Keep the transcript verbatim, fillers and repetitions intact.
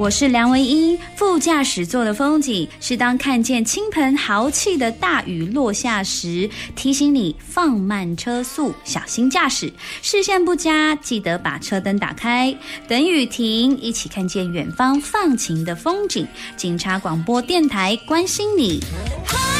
我是梁唯一。副驾驶座的风景是当看见倾盆豪气的大雨落下时，提醒你放慢车速，小心驾驶。视线不佳，记得把车灯打开，等雨停，一起看见远方放晴的风景。警察广播电台关心你。